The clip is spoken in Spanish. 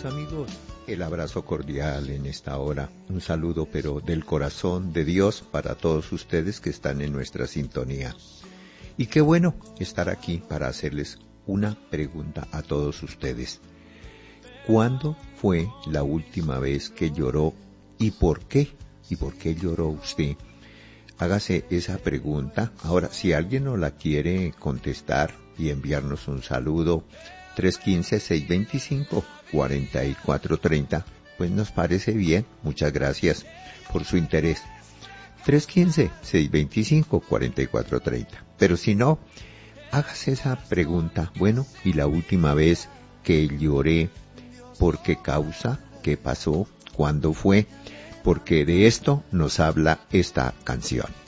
Queridos amigos, el abrazo cordial en esta hora, un saludo pero del corazón de Dios para todos ustedes que están en nuestra sintonía. Y qué bueno estar aquí para hacerles una pregunta a todos ustedes. ¿Cuándo fue la última vez que lloró y por qué? ¿Y por qué lloró usted? Hágase esa pregunta. Ahora, si alguien nos la quiere contestar y enviarnos un saludo, 315-625-4430, pues nos parece bien. Muchas gracias por su interés. 315-625-4430. Pero si no, hágase esa pregunta. Bueno, ¿y la última vez que lloré? ¿Por qué causa? ¿Qué pasó? ¿Cuándo fue? Porque de esto nos habla esta canción.